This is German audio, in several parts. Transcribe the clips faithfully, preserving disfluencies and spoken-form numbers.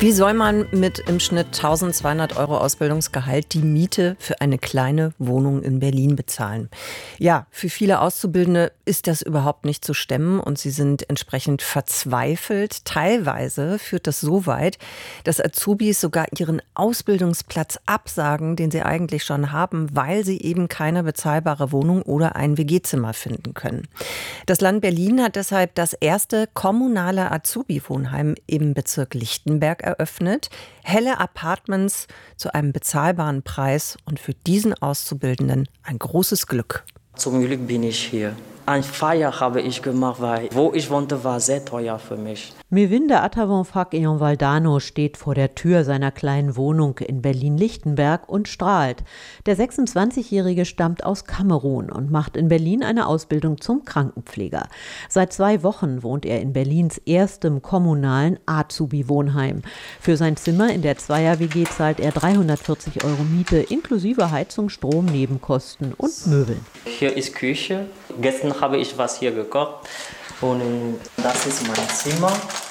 Wie soll man mit im Schnitt eintausendzweihundert Euro Ausbildungsgehalt die Miete für eine kleine Wohnung in Berlin bezahlen? Ja, für viele Auszubildende ist das überhaupt nicht zu stemmen und sie sind entsprechend verzweifelt. Teilweise führt das so weit, dass Azubis sogar ihren Ausbildungsplatz absagen, den sie eigentlich schon haben, weil sie eben keine bezahlbare Wohnung oder ein W G-Zimmer finden können. Das Land Berlin hat deshalb das erste kommunale Azubi-Wohnheim im Bezirk Lichtenberg eröffnet. eröffnet. Helle Apartments zu einem bezahlbaren Preis und für diesen Auszubildenden ein großes Glück. Zum Glück bin ich hier. Ein Feier habe ich gemacht, weil wo ich wohnte, war sehr teuer für mich. Mewinde Atavanfak Eon Valdano steht vor der Tür seiner kleinen Wohnung in Berlin-Lichtenberg und strahlt. Der sechsundzwanzigjährige stammt aus Kamerun und macht in Berlin eine Ausbildung zum Krankenpfleger. Seit zwei Wochen wohnt er in Berlins erstem kommunalen Azubi-Wohnheim. Für sein Zimmer in der Zweier-W G zahlt er dreihundertvierzig Euro Miete inklusive Heizung, Strom, Nebenkosten und Möbeln. Hier ist Küche. Gestern habe ich was hier gekocht und das ist mein Zimmer.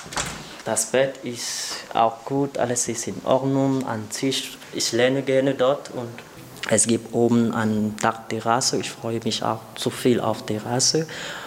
Das Bett ist auch gut, alles ist in Ordnung. Am Tisch, ich lerne gerne dort und es gibt oben eine Dachterrasse. Ich freue mich auch zu viel auf Terrasse.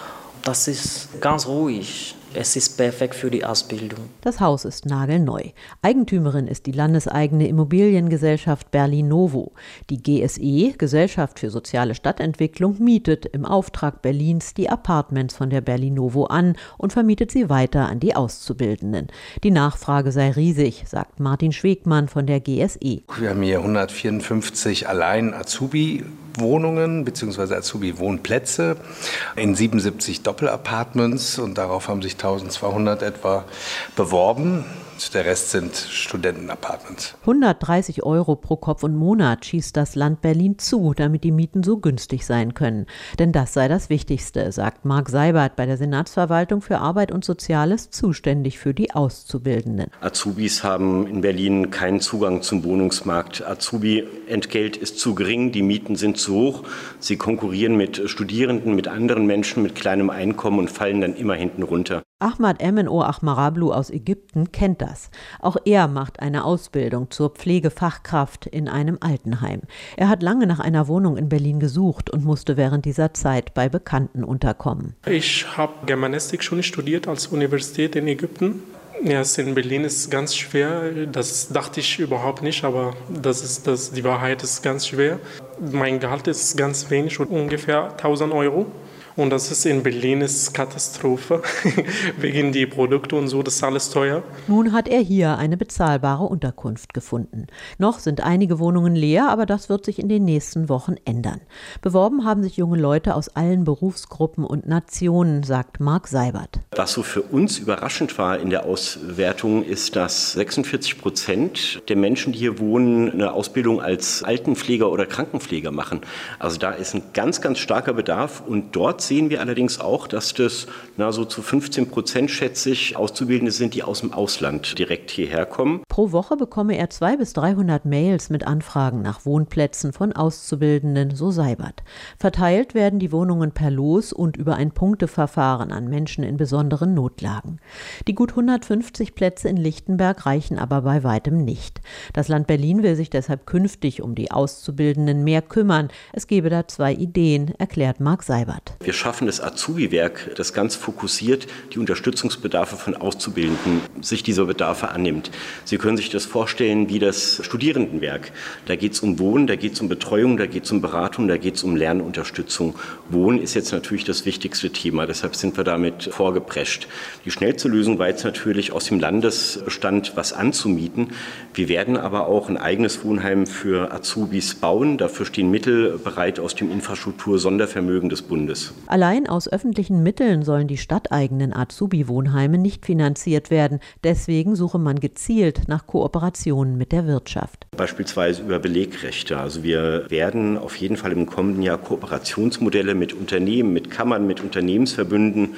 Das ist ganz ruhig. Es ist perfekt für die Ausbildung. Das Haus ist nagelneu. Eigentümerin ist die landeseigene Immobiliengesellschaft Berlinovo. Die G S E, Gesellschaft für soziale Stadtentwicklung, mietet im Auftrag Berlins die Apartments von der Berlinovo an und vermietet sie weiter an die Auszubildenden. Die Nachfrage sei riesig, sagt Martin Schwegmann von der G S E. Wir haben hier hundertvierundfünfzig allein Azubi-Wohnungen bzw. Azubi-Wohnplätze in siebenundsiebzig Doppelapartments und darauf haben sich eintausendzweihundert etwa beworben. Der Rest sind Studentenapartments. hundertdreißig Euro pro Kopf und Monat schießt das Land Berlin zu, damit die Mieten so günstig sein können. Denn das sei das Wichtigste, sagt Marc Seibert bei der Senatsverwaltung für Arbeit und Soziales, zuständig für die Auszubildenden. Azubis haben in Berlin keinen Zugang zum Wohnungsmarkt. Azubi-Entgelt ist zu gering, die Mieten sind zu hoch. Sie konkurrieren mit Studierenden, mit anderen Menschen mit kleinem Einkommen und fallen dann immer hinten runter. Ahmad Emeno Ahmarablu aus Ägypten kennt das. Auch er macht eine Ausbildung zur Pflegefachkraft in einem Altenheim. Er hat lange nach einer Wohnung in Berlin gesucht und musste während dieser Zeit bei Bekannten unterkommen. Ich habe Germanistik schon studiert als Universität in Ägypten. Ja, es in Berlin ist ganz schwer. Das dachte ich überhaupt nicht, aber das ist, das, die Wahrheit ist ganz schwer. Mein Gehalt ist ganz wenig, ungefähr tausend Euro. Und das ist in Berlin ist Katastrophe, wegen die Produkte und so, das ist alles teuer. Nun hat er hier eine bezahlbare Unterkunft gefunden. Noch sind einige Wohnungen leer, aber das wird sich in den nächsten Wochen ändern. Beworben haben sich junge Leute aus allen Berufsgruppen und Nationen, sagt Marc Seibert. Was so für uns überraschend war in der Auswertung, ist, dass sechsundvierzig Prozent der Menschen, die hier wohnen, eine Ausbildung als Altenpfleger oder Krankenpfleger machen. Also da ist ein ganz, ganz starker Bedarf und dort sehen wir allerdings auch, dass das na, so zu fünfzehn Prozent, schätze ich, Auszubildende sind, die aus dem Ausland direkt hierher kommen. Pro Woche bekomme er zweihundert bis dreihundert Mails mit Anfragen nach Wohnplätzen von Auszubildenden, so Seibert. Verteilt werden die Wohnungen per Los und über ein Punkteverfahren an Menschen in besonderen Notlagen. Die gut hundertfünfzig Plätze in Lichtenberg reichen aber bei weitem nicht. Das Land Berlin will sich deshalb künftig um die Auszubildenden mehr kümmern. Es gebe da zwei Ideen, erklärt Marc Seibert. Wir schaffen das Azubi-Werk, das ganz fokussiert die Unterstützungsbedarfe von Auszubildenden, sich dieser Bedarfe annimmt. Sie können sich das vorstellen wie das Studierendenwerk. Da geht es um Wohnen, da geht es um Betreuung, da geht es um Beratung, da geht es um Lernunterstützung. Wohnen ist jetzt natürlich das wichtigste Thema, deshalb sind wir damit vorgeprescht. Die schnellste Lösung war jetzt natürlich, aus dem Landesbestand was anzumieten. Wir werden aber auch ein eigenes Wohnheim für Azubis bauen. Dafür stehen Mittel bereit aus dem Infrastruktur-Sondervermögen des Bundes. Allein aus öffentlichen Mitteln sollen die stadteigenen Azubi-Wohnheime nicht finanziert werden. Deswegen suche man gezielt nach Kooperationen mit der Wirtschaft. Beispielsweise über Belegrechte. Also wir werden auf jeden Fall im kommenden Jahr Kooperationsmodelle mit Unternehmen, mit Kammern, mit Unternehmensverbünden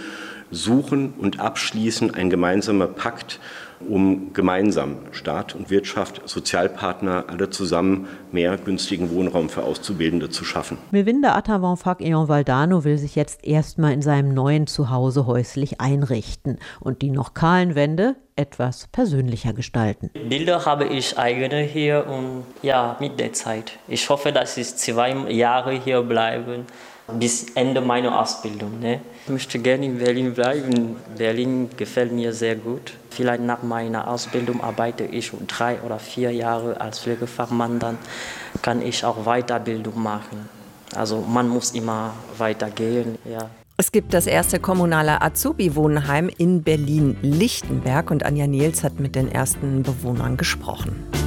suchen und abschließen ein gemeinsamer Pakt, um gemeinsam Staat und Wirtschaft, Sozialpartner, alle zusammen mehr günstigen Wohnraum für Auszubildende zu schaffen. Mewinde Attawonfak Eon-Valdano will sich jetzt erstmal in seinem neuen Zuhause häuslich einrichten und die noch kahlen Wände etwas persönlicher gestalten. Bilder habe ich eigene hier und ja, mit der Zeit. Ich hoffe, dass ich zwei Jahre hier bleiben, bis Ende meiner Ausbildung. Ne? Ich möchte gerne in Berlin bleiben. Berlin gefällt mir sehr gut. Vielleicht nach meiner Ausbildung arbeite ich drei oder vier Jahre als Pflegefachmann, dann kann ich auch Weiterbildung machen. Also man muss immer weitergehen, ja. Es gibt das erste kommunale Azubi-Wohnheim in Berlin-Lichtenberg und Anja Nehls hat mit den ersten Bewohnern gesprochen.